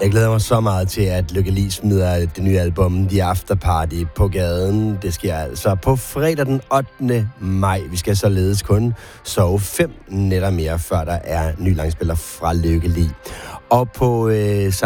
Jeg glæder mig så meget til, at Lykke Li smider det nye album The Afterparty på gaden. Det sker altså på fredag den 8. maj. Vi skal således kun sove 5 nætter mere, før der er ny langspiller fra Lykke Li. Og på